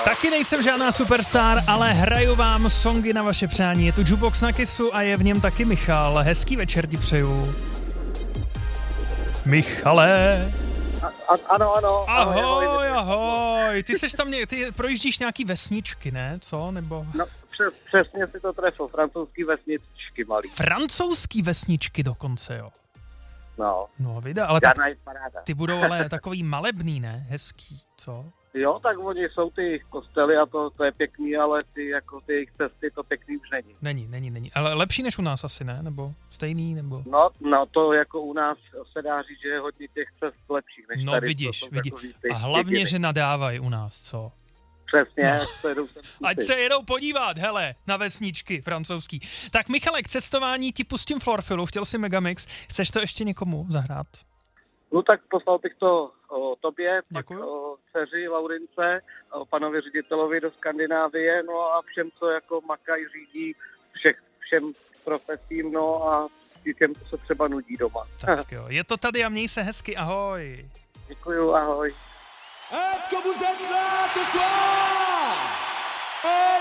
Taky nejsem žádná superstar, ale hraju vám songy na vaše přání. Je tu Jukebox na Kissu a je v něm taky Michal. Hezký večer ti přeju. Michale. Ano. Ahoj. Ty seš tam, ty projíždíš nějaký vesničky, ne? Co? Nebo... No, přesně si to trefil. Francouzský vesničky malý. Francouzský vesničky dokonce, jo. No, vida, ale ty budou ale takový malebný, ne? Hezký, co? Jo, tak oni jsou ty kostely a to je pěkný, ale ty jejich cesty to pěkný už není. Není. Ale lepší než u nás asi, ne? Nebo stejný, nebo... No to jako u nás se dá říct, že je hodně těch cest lepších než tady. No vidíš. A hlavně, že nadávají u nás, co? Přesně. No. Ať se jedou podívat, hele, na vesničky francouzský. Tak Michale, k cestování ti pustím Florfilu, chtěl si Megamix. Chceš to ještě někomu zahrát? No tak poslal bych to tobě, děkuju. Pak dceři Laurince, panovi ředitelovi do Skandinávie, no a všem, co jako makají, řídí, všem profesím, no a těm, co se třeba nudí doma. Tak jo, je to tady a měj se hezky, ahoj. Děkuju, ahoj. Est-ce que vous êtes là ce soir?